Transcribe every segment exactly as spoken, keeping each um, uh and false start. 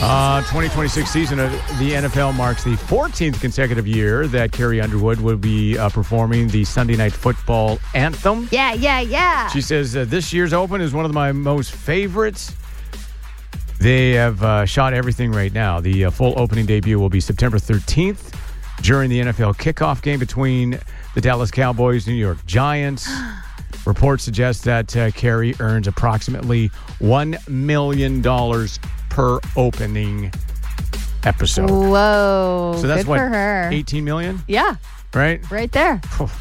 Uh, twenty twenty-six season of the N F L marks the fourteenth consecutive year that Carrie Underwood will be uh, performing the Sunday Night Football anthem. Yeah, yeah, yeah. She says uh, this year's Open is one of my most favorites. They have uh, shot everything right now. The uh, full opening debut will be September thirteenth during the N F L kickoff game between the Dallas Cowboys and New York Giants. Reports suggest that uh, Carrie earns approximately one million dollars per opening episode. Whoa. So that's good what, for her. eighteen million? Yeah. Right? Right there.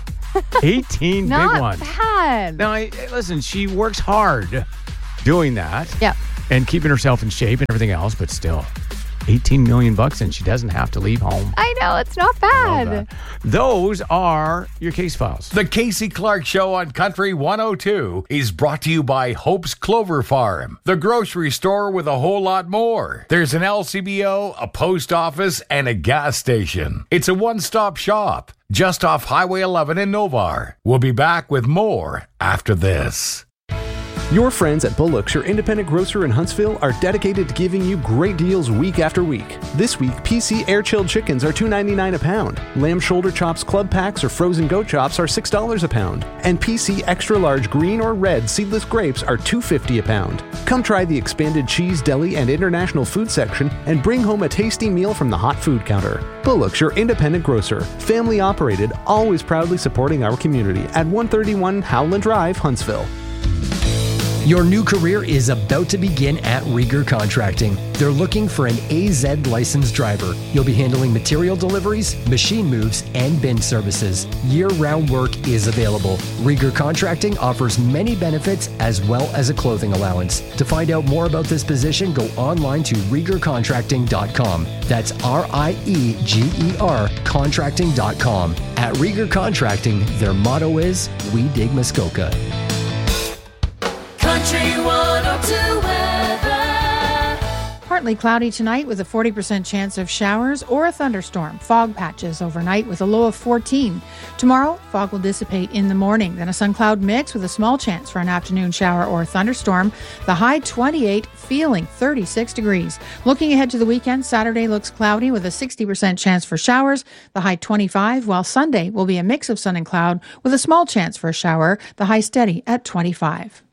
eighteen Not big ones. bad. Now, I, listen, she works hard doing that. Yeah. And keeping herself in shape and everything else, but still, eighteen million bucks and she doesn't have to leave home. I know, it's not bad. Those are your case files. The Casey Clark Show on Country one oh two is brought to you by Hope's Clover Farm, the grocery store with a whole lot more. There's an L C B O, a post office, and a gas station. It's a one-stop shop just off Highway eleven in Novar. We'll be back with more after this. Your friends at Bullock's, your independent grocer in Huntsville, are dedicated to giving you great deals week after week. This week, P C air-chilled chickens are two ninety-nine a pound. Lamb shoulder chops club packs or frozen goat chops are six dollars a pound. And P C extra-large green or red seedless grapes are two fifty a pound. Come try the expanded cheese, deli, and international food section and bring home a tasty meal from the hot food counter. Bullock's, your independent grocer. Family operated, always proudly supporting our community at one thirty-one Howland Drive, Huntsville. Your new career is about to begin at Rieger Contracting. They're looking for an A Z licensed driver. You'll be handling material deliveries, machine moves, and bin services. Year-round work is available. Rieger Contracting offers many benefits as well as a clothing allowance. To find out more about this position, go online to rieger contracting dot com. That's R I E G E R contracting dot com. At Rieger Contracting, their motto is, "We dig Muskoka." Country one oh two weather. Partly cloudy tonight with a forty percent chance of showers or a thunderstorm. Fog patches overnight with a low of fourteen. Tomorrow, fog will dissipate in the morning. Then a sun cloud mix with a small chance for an afternoon shower or thunderstorm. The high twenty-eight, feeling thirty-six degrees. Looking ahead to the weekend, Saturday looks cloudy with a sixty percent chance for showers. The high twenty-five, while Sunday will be a mix of sun and cloud with a small chance for a shower. The high steady at twenty-five.